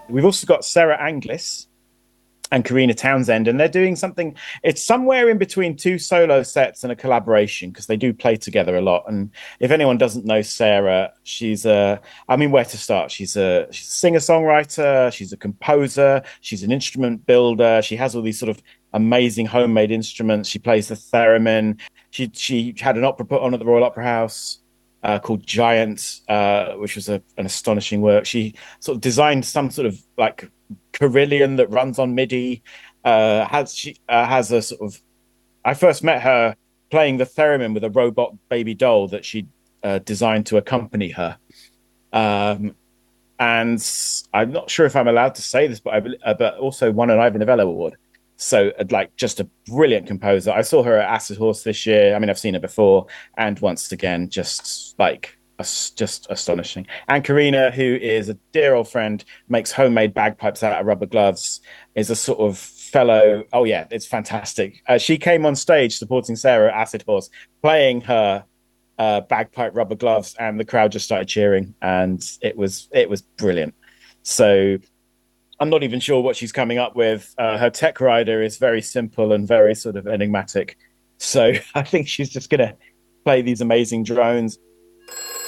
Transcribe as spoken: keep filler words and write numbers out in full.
we've also got Sarah Anglis and Karina Townsend, and they're doing something. It's somewhere in between two solo sets and a collaboration because they do play together a lot. And if anyone doesn't know Sarah, she's a. I mean, where to start? She's a she's a singer songwriter. She's a composer. She's an instrument builder. She has all these sort of amazing homemade instruments. She plays the theremin. She she had an opera put on at the Royal Opera House. Uh, called Giant, uh, which was a, an astonishing work. She sort of designed some sort of like carillon that runs on MIDI. Uh, has she uh, has a sort of? I first met her playing the theremin with a robot baby doll that she uh, designed to accompany her. Um, and I'm not sure if I'm allowed to say this, but I uh, but also won an Ivor Novello Award. So, uh, like, just a brilliant composer. I saw her at Acid Horse this year. I mean, I've seen her before, and once again, just like just astonishing. And Karina, who is a dear old friend, makes homemade bagpipes out of rubber gloves, is a sort of fellow. Oh yeah, it's fantastic. Uh, she came on stage supporting Sarah at Acid Horse, playing her uh, bagpipe rubber gloves, and the crowd just started cheering, and it was it was brilliant. So I'm not even sure what she's coming up with. Uh, her tech rider is very simple and very sort of enigmatic. So I think she's just going to play these amazing drones.